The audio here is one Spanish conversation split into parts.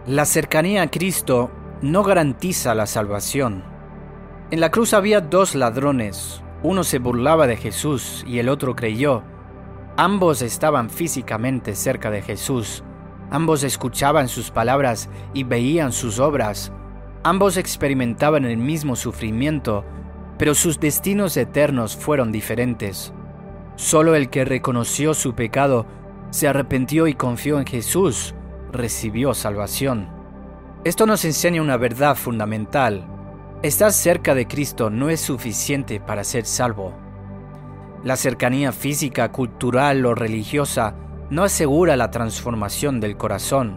La cercanía a Cristo no garantiza la salvación. En la cruz había dos ladrones. Uno se burlaba de Jesús y el otro creyó. Ambos estaban físicamente cerca de Jesús. Ambos escuchaban sus palabras y veían sus obras. Ambos experimentaban el mismo sufrimiento, pero sus destinos eternos fueron diferentes. Solo el que reconoció su pecado, se arrepintió y confió en Jesús, recibió salvación. Esto nos enseña una verdad fundamental. Estar cerca de Cristo no es suficiente para ser salvo. La cercanía física, cultural o religiosa no asegura la transformación del corazón.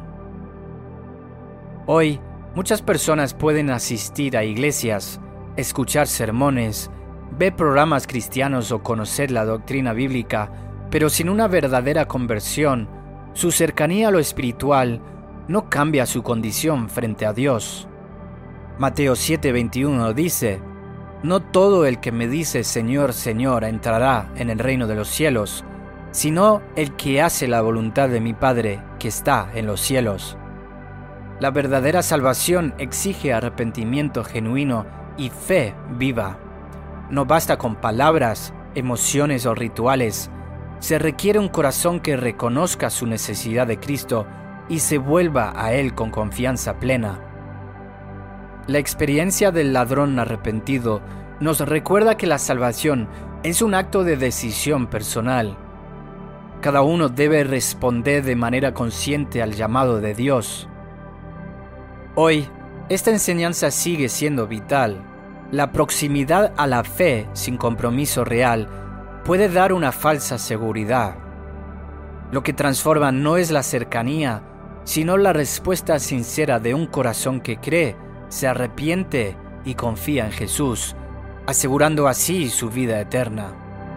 Hoy, muchas personas pueden asistir a iglesias, escuchar sermones, ver programas cristianos o conocer la doctrina bíblica, pero sin una verdadera conversión, su cercanía a lo espiritual no cambia su condición frente a Dios. Mateo 7:21 dice: «No todo el que me dice Señor, Señor entrará en el reino de los cielos, sino el que hace la voluntad de mi Padre que está en los cielos». La verdadera salvación exige arrepentimiento genuino y fe viva. No basta con palabras, emociones o rituales. Se requiere un corazón que reconozca su necesidad de Cristo y se vuelva a Él con confianza plena. La experiencia del ladrón arrepentido nos recuerda que la salvación es un acto de decisión personal. Cada uno debe responder de manera consciente al llamado de Dios. Hoy, esta enseñanza sigue siendo vital. La proximidad a la fe sin compromiso real puede dar una falsa seguridad. Lo que transforma no es la cercanía, sino la respuesta sincera de un corazón que cree, se arrepiente y confía en Jesús, asegurando así su vida eterna.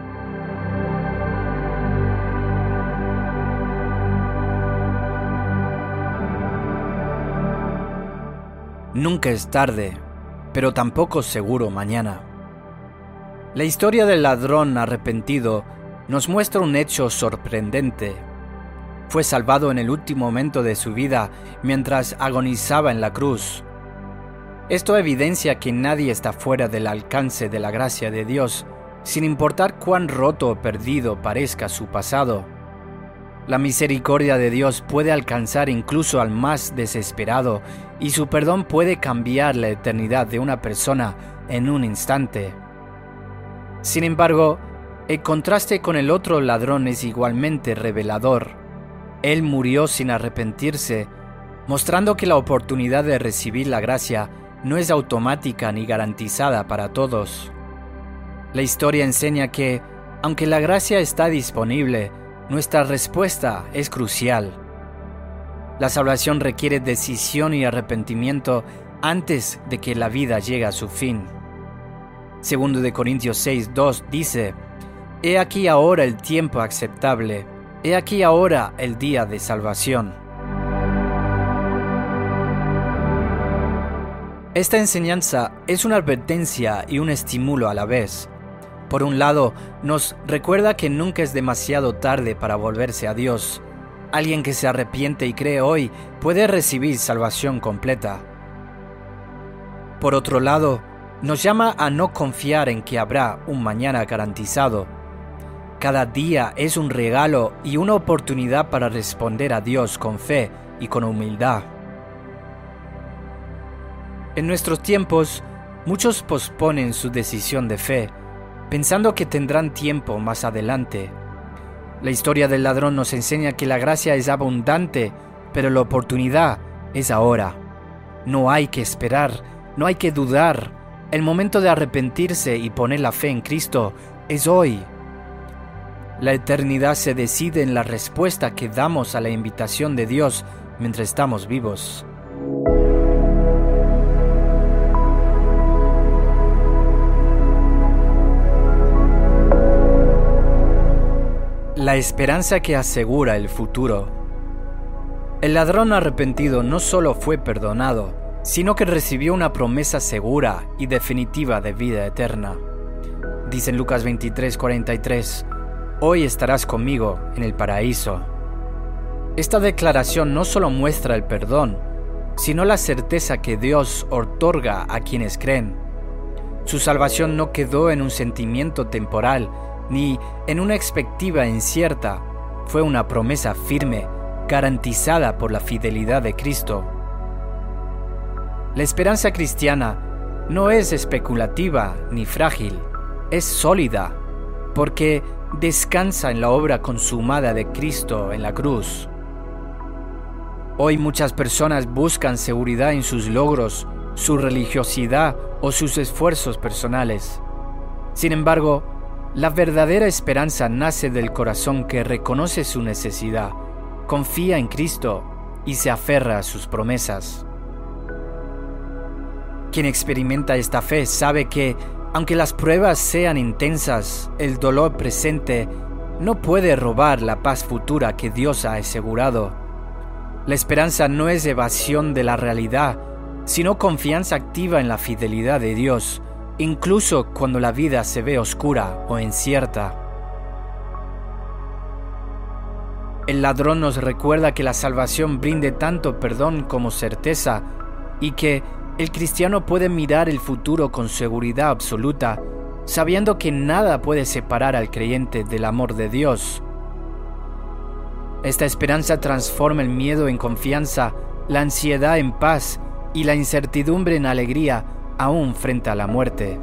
Nunca es tarde, pero tampoco seguro mañana. La historia del ladrón arrepentido nos muestra un hecho sorprendente. Fue salvado en el último momento de su vida mientras agonizaba en la cruz. Esto evidencia que nadie está fuera del alcance de la gracia de Dios, sin importar cuán roto o perdido parezca su pasado. La misericordia de Dios puede alcanzar incluso al más desesperado, y su perdón puede cambiar la eternidad de una persona en un instante. Sin embargo, el contraste con el otro ladrón es igualmente revelador. Él murió sin arrepentirse, mostrando que la oportunidad de recibir la gracia no es automática ni garantizada para todos. La historia enseña que, aunque la gracia está disponible, nuestra respuesta es crucial. La salvación requiere decisión y arrepentimiento antes de que la vida llegue a su fin. 2 Corintios 6:2 dice: «He aquí ahora el tiempo aceptable, he aquí ahora el día de salvación». Esta enseñanza es una advertencia y un estímulo a la vez. Por un lado, nos recuerda que nunca es demasiado tarde para volverse a Dios. Alguien que se arrepiente y cree hoy puede recibir salvación completa. Por otro lado, nos llama a no confiar en que habrá un mañana garantizado. Cada día es un regalo y una oportunidad para responder a Dios con fe y con humildad. En nuestros tiempos, muchos posponen su decisión de fe, pensando que tendrán tiempo más adelante. La historia del ladrón nos enseña que la gracia es abundante, pero la oportunidad es ahora. No hay que esperar, no hay que dudar. El momento de arrepentirse y poner la fe en Cristo es hoy. La eternidad se decide en la respuesta que damos a la invitación de Dios mientras estamos vivos. La esperanza que asegura el futuro. El ladrón arrepentido no solo fue perdonado, sino que recibió una promesa segura y definitiva de vida eterna. Dice en Lucas 23:43, «Hoy estarás conmigo en el paraíso». Esta declaración no solo muestra el perdón, sino la certeza que Dios otorga a quienes creen. Su salvación no quedó en un sentimiento temporal, ni en una expectativa incierta. Fue una promesa firme, garantizada por la fidelidad de Cristo. La esperanza cristiana no es especulativa ni frágil, es sólida, porque descansa en la obra consumada de Cristo en la cruz. Hoy muchas personas buscan seguridad en sus logros, su religiosidad o sus esfuerzos personales. Sin embargo, la verdadera esperanza nace del corazón que reconoce su necesidad, confía en Cristo y se aferra a sus promesas. Quien experimenta esta fe sabe que, aunque las pruebas sean intensas, el dolor presente no puede robar la paz futura que Dios ha asegurado. La esperanza no es evasión de la realidad, sino confianza activa en la fidelidad de Dios, incluso cuando la vida se ve oscura o incierta. El ladrón nos recuerda que la salvación brinde tanto perdón como certeza, y que el cristiano puede mirar el futuro con seguridad absoluta, sabiendo que nada puede separar al creyente del amor de Dios. Esta esperanza transforma el miedo en confianza, la ansiedad en paz y la incertidumbre en alegría, aún frente a la muerte.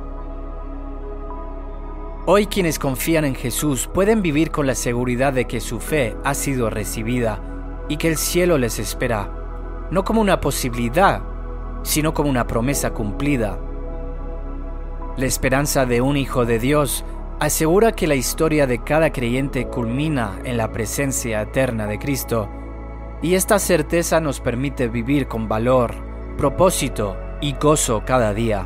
Hoy quienes confían en Jesús pueden vivir con la seguridad de que su fe ha sido recibida y que el cielo les espera, no como una posibilidad, sino como una promesa cumplida. La esperanza de un hijo de Dios asegura que la historia de cada creyente culmina en la presencia eterna de Cristo, y esta certeza nos permite vivir con valor, propósito y gozo cada día.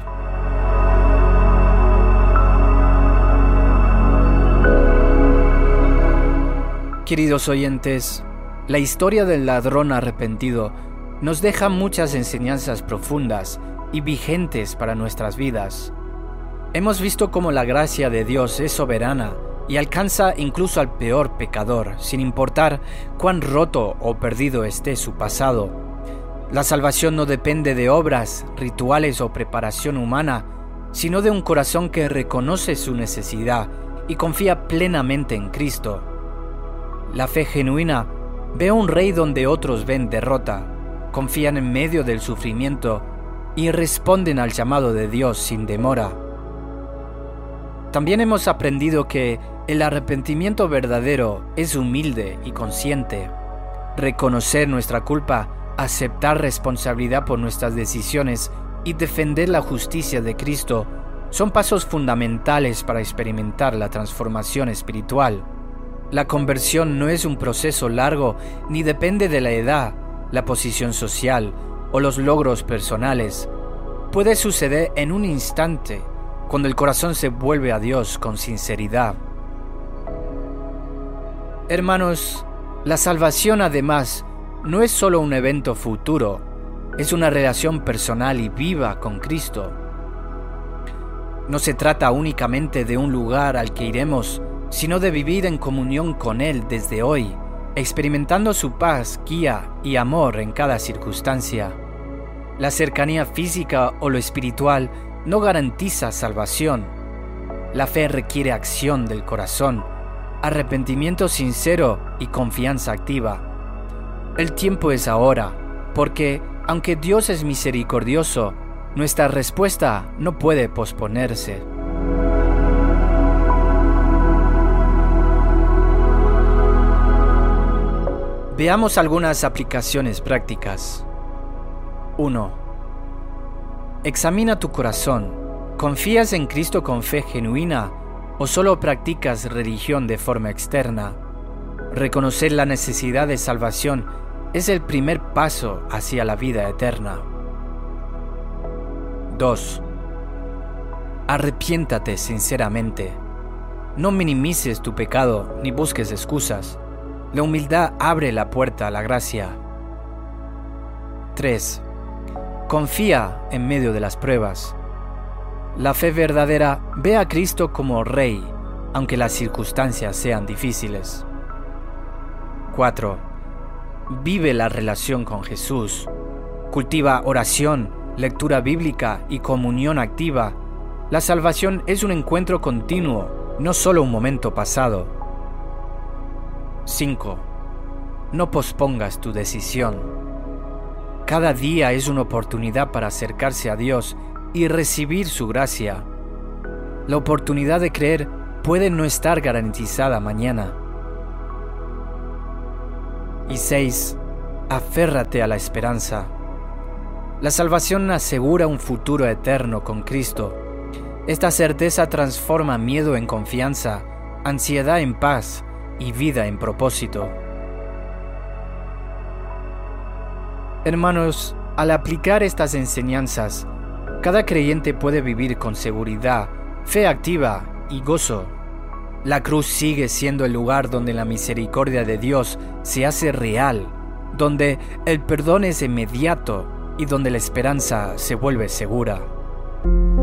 Queridos oyentes, la historia del ladrón arrepentido nos deja muchas enseñanzas profundas y vigentes para nuestras vidas. Hemos visto cómo la gracia de Dios es soberana y alcanza incluso al peor pecador, sin importar cuán roto o perdido esté su pasado. La salvación no depende de obras, rituales o preparación humana, sino de un corazón que reconoce su necesidad y confía plenamente en Cristo. La fe genuina ve a un rey donde otros ven derrota, confían en medio del sufrimiento y responden al llamado de Dios sin demora. También hemos aprendido que el arrepentimiento verdadero es humilde y consciente. Reconocer nuestra culpa, aceptar responsabilidad por nuestras decisiones y defender la justicia de Cristo son pasos fundamentales para experimentar la transformación espiritual. La conversión no es un proceso largo ni depende de la edad, la posición social o los logros personales. Puede suceder en un instante, cuando el corazón se vuelve a Dios con sinceridad. Hermanos, la salvación además no es solo un evento futuro, es una relación personal y viva con Cristo. No se trata únicamente de un lugar al que iremos, sino de vivir en comunión con Él desde hoy, experimentando su paz, guía y amor en cada circunstancia. La cercanía física o lo espiritual no garantiza salvación. La fe requiere acción del corazón, arrepentimiento sincero y confianza activa. El tiempo es ahora, porque aunque Dios es misericordioso, nuestra respuesta no puede posponerse. Veamos algunas aplicaciones prácticas. 1. Examina tu corazón. ¿Confías en Cristo con fe genuina o solo practicas religión de forma externa? Reconocer la necesidad de salvación es el primer paso hacia la vida eterna. 2. Arrepiéntate sinceramente. No minimices tu pecado ni busques excusas. La humildad abre la puerta a la gracia. 3. Confía en medio de las pruebas. La fe verdadera ve a Cristo como Rey, aunque las circunstancias sean difíciles. 4. Vive la relación con Jesús. Cultiva oración, lectura bíblica y comunión activa. La salvación es un encuentro continuo, no solo un momento pasado. 5. No pospongas tu decisión. Cada día es una oportunidad para acercarse a Dios y recibir su gracia. La oportunidad de creer puede no estar garantizada mañana. Y 6. Aférrate a la esperanza. La salvación asegura un futuro eterno con Cristo. Esta certeza transforma miedo en confianza, ansiedad en paz y vida en propósito. Hermanos, al aplicar estas enseñanzas, cada creyente puede vivir con seguridad, fe activa y gozo. La cruz sigue siendo el lugar donde la misericordia de Dios se hace real, donde el perdón es inmediato y donde la esperanza se vuelve segura.